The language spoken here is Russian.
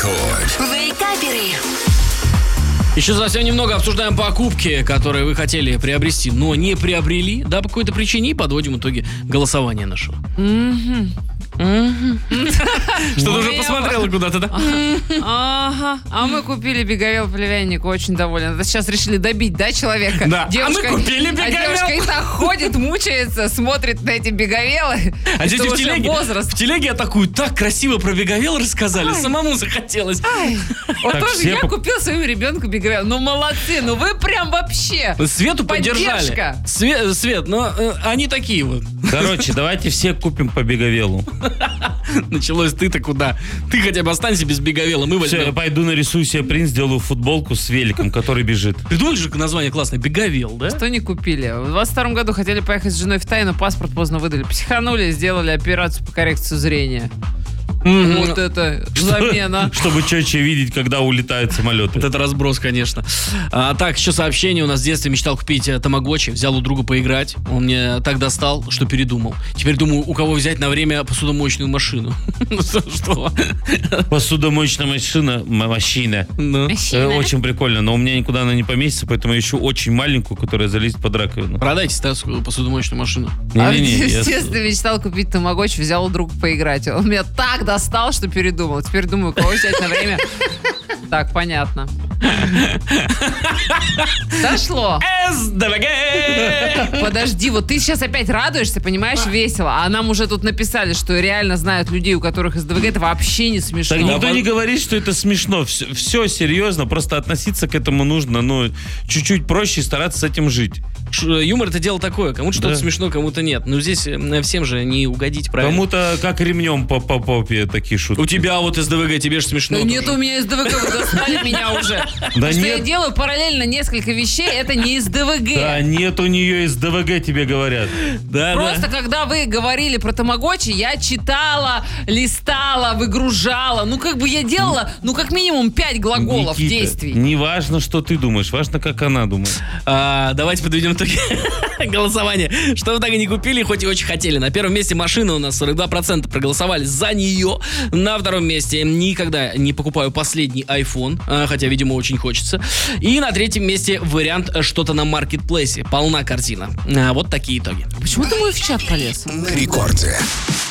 Рекорд. Вейкаперы. Еще совсем немного обсуждаем покупки, которые вы хотели приобрести, но не приобрели, да, по какой-то причине, и подводим итоги голосования нашего. Что, ты уже посмотрела куда-то, да? Ага. А мы купили беговел племянник, очень доволен. Это сейчас решили добить, да, человека? Да. Девушка, А мы купили беговел. Девушка и так ходит, мучается, смотрит на эти беговелы. А здесь Это в уже телеге, возраст. в телеге я такую так красиво про беговел рассказали, самому захотелось. Вот Так, тоже все я купил своему ребенку беговел. Ну, молодцы, ну вы прям вообще. Свету поддержали. Поддержка. Свет, но они такие вот. Короче, давайте все купим по беговелу. Началось ты-то куда? Ты хотя бы останься без беговела, мы Все, я возьмем. пойду нарисую себе принт, сделаю футболку с великом, который бежит. Придумали же название классное, беговел, да? Что не купили? В 22 году хотели поехать с женой в Тайну, паспорт поздно выдали. Психанули, сделали операцию по коррекции зрения. Вот это замена. Чтобы четче видеть, когда улетают самолеты. Вот это разброс, конечно. Так, еще сообщение. У нас в детстве мечтал купить тамагочи. Взял у друга поиграть. Он мне так достал, что передумал. Теперь думаю, у кого взять на время посудомоечную машину. Что? Посудомоечная машина. Ну. Очень прикольно, но у меня никуда она не поместится, поэтому я ищу очень маленькую, которая залезет под раковину. Продайте посудомоечную машину. А в Не-не-не, я- детстве мечтал купить тамагочи, взял у друга поиграть. Он меня так достал, что передумал. Теперь думаю, кого взять на время. Так, понятно. Дошло. СДВГ! Подожди, вот ты сейчас опять радуешься, понимаешь, весело. А нам уже тут написали, что реально знают людей, у которых СДВГ. Это вообще не смешно. Так никто не говорит, что это смешно. Все серьезно, просто относиться к этому нужно, ну, чуть-чуть проще и стараться с этим жить. Юмор — это дело такое. Кому-то что-то Да. смешно, кому-то нет. Но здесь всем же не угодить, правильно? Кому-то как ремнем по попе такие шутки. У тебя вот СДВГ, тебе же смешно. Ну нет тоже. у меня СДВГ, вы достали меня уже. Да Что я нет. делаю параллельно несколько вещей, это не СДВГ. Да нет у нее СДВГ, тебе говорят. Да, Просто да. когда вы говорили про тамагочи, я читала, листала, выгружала. Ну, как бы я делала, ну, как минимум 5 глаголов Никита, действий. не важно, что ты думаешь, важно, как она думает. Давайте подведем итоги голосования. Что вы так и не купили, хоть и очень хотели. На первом месте машина у нас 42% проголосовали за нее. На втором месте никогда не покупаю последний iPhone, хотя, видимо, очень хочется. И на третьем месте вариант что-то на маркетплейсе. Полна картина. Вот такие итоги. Почему ты мой в чат полез? На рекорде.